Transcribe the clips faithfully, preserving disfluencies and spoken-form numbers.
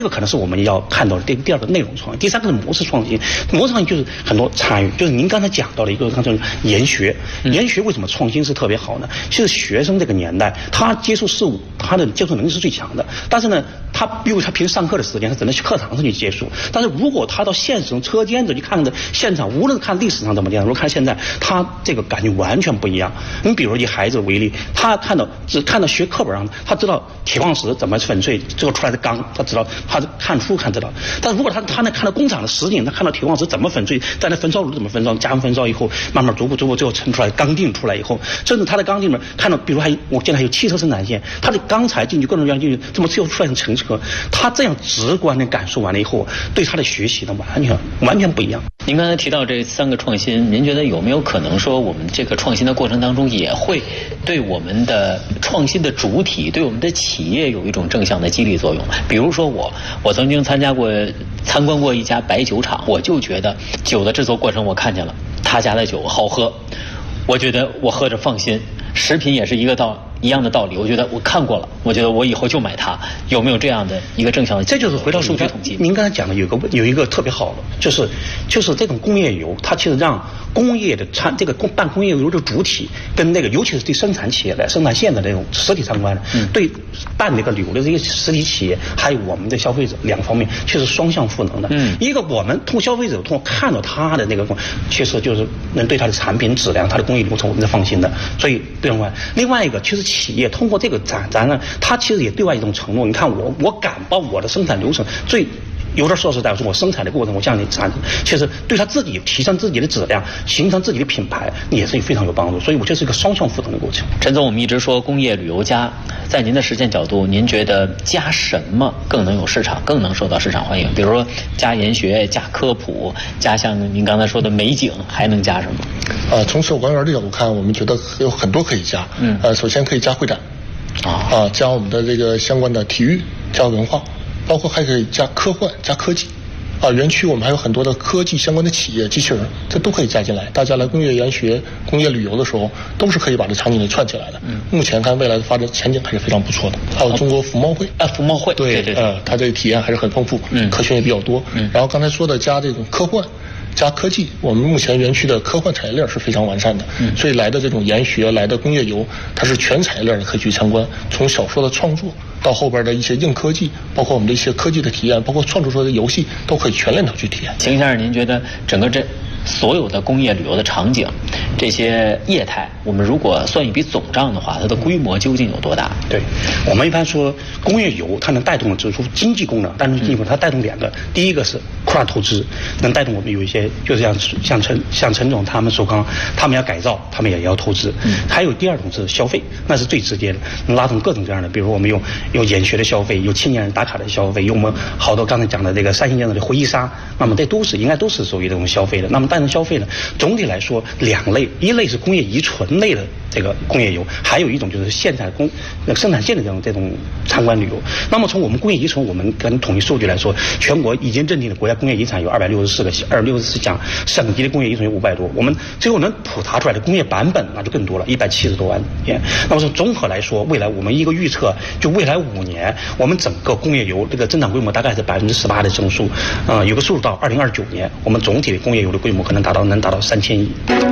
这个可能是我们要看到的第第二个内容创新，第三个是模式创新。模式创新就是很多参与，就是您刚才讲到的一个刚才研学，研学为什么创新是特别好呢？其实学生这个年代，他接触事物，他的接触能力是最强的。但是呢，他因为他平时上课的时间，他只能去课堂上去接触。但是如果他到现实中车间子去看的现场，无论看历史上怎么样，如果看现在，他这个感觉完全不一样。你比如以孩子为例，他看到只看到学课本上，他知道铁矿石怎么粉碎，最后出来的钢，他知道。他看书看知道，但如果他他那看到工厂的实景，他看到铁矿石怎么粉碎，在那焚烧炉怎么焚烧，加温焚烧以后，慢慢逐步逐步最后成出来钢锭出来以后，甚至他的钢锭里面看到，比如还我见还有汽车生产线，他的钢材进去各种各样进去，这么最后出来成乘车，他这样直观的感受完了以后，对他的学习呢完全完全不一样。 您刚才提到这三个创新，您觉得有没有可能说我们这个创新的过程当中也会对我们的创新的主体，对我们的企业有一种正向的激励作用？比如说我，我曾经参加过、参观过一家白酒厂，我就觉得酒的制作过程我看见了，他家的酒好喝，我觉得我喝着放心。食品也是一个道一样的道理，我觉得我看过了，我觉得我以后就买它。有没有这样的一个正向的？ 这就是回到数据统计。 您刚才讲的有一个有一个特别好的，就是就是这种工业油，它其实让工业的产这个工办工业油的主体跟那个尤其是对生产企业的生产线的那种实体相关的，嗯、对办这个油的这些实体企业，还有我们的消费者两方面，其实双向赋能的。嗯，一个我们通过消费者通过看到他的那个，其实就是能对他的产品质量、他的工艺流程我们是放心的。所以对外，另外一个其实企业通过这个展展览，它其实也对外一种承诺。你看我我敢把我的生产流程最。有点说实在，说我生产的过程，我向你产，其实对他自己提升自己的质量，形成自己的品牌，也是非常有帮助。所以我觉得是一个双向赋能的过程。 陈总，我们一直说工业旅游加，在您的实践角度，您觉得加什么更能有市场，更能受到市场欢迎？比如说加研学、加科普、加像您刚才说的美景，还能加什么？ 呃，从守关园的角度看，我们觉得有很多可以加。嗯，呃，首先可以加会展，啊，啊，加我们的这个相关的体育，加文化。包括还可以加科幻、加科技，啊，园区我们还有很多的科技相关的企业、机器人，这都可以加进来。大家来工业研学、工业旅游的时候，都是可以把这场景给串起来的。嗯，目前看未来的发展前景还是非常不错的。还有中国服贸会啊，服贸会， 对对对，呃，它这个体验还是很丰富，嗯，科学也比较多。嗯，然后刚才说的加这种科幻。加科技，我们目前园区的科幻产业链是非常完善的，嗯，所以来的这种研学，来的工业游，它是全产业链的可以去参观，从小说的创作到后边的一些硬科技，包括我们的一些科技的体验，包括创作出来的游戏，都可以全链条去体验。 秦先生，您觉得整个这所有的工业旅游的场景，这些业态，我们如果算一笔总账的话，它的规模究竟有多大？ 对，我们一般说工业游它能带动指出经济功能，但是经济功能它带动两个，第一个是扩大投资，能带动我们有一些就是像像陈像陈总他们首钢，他们要改造，他们也要投资。嗯，还有第二种是消费，那是最直接的，能拉动各种各样的，比如说我们有有研学的消费，有青年人打卡的消费，有我们好多刚才讲的这个三星电子的回忆杀，那么这都是应该都是属于这种消费的。那么带动消费呢，总体来说两类，一类是工业遗存类的这个工业游，还有一种就是现在工那个生产线的这种这种参观旅游。那么从我们工业遗存，我们跟统计数据来说，全国已经认定的国家工业遗产有二百六十四个，二六十四项，省级的工业遗存有五百多。我们最后能普查出来的工业版本那就更多了，一百七十多万件。那么从综合来说，未来我们一个预测，就未来五年，我们整个工业游这个增长规模大概是百分之十八的增速。啊、呃，有个数到二零二九年，我们总体的工业游的规模可能达到能达到三千亿。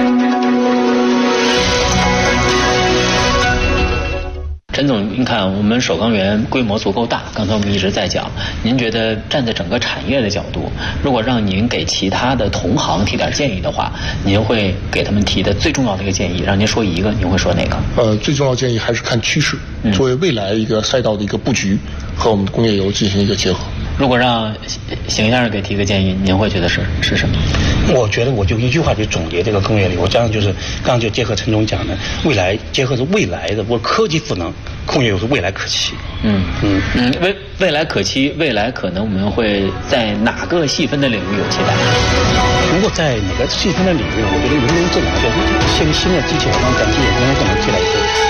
陈总，您看我们首钢园规模足够大，刚才我们一直在讲，您觉得站在整个产业的角度，如果让您给其他的同行提点建议的话，您会给他们提的最重要的一个建议，让您说一个，您会说哪个？ 呃，最重要建议还是看趋势，作为未来一个赛道的一个布局，和我们的工业游进行一个结合。 如果让邢先生给提个建议，您会觉得是是什么？ 我觉得我就一句话就总结这个工业流，这样就是刚刚就结合陈总讲的，未来结合是未来的，我科技赋能，工业游是未来可期。嗯嗯嗯，未未来可期，未来可能我们会在哪个细分的领域有期待？ 如果在哪个细分的领域，我觉得人工智能就是新新的机器人，刚才讲机器人，人工智能起来以后。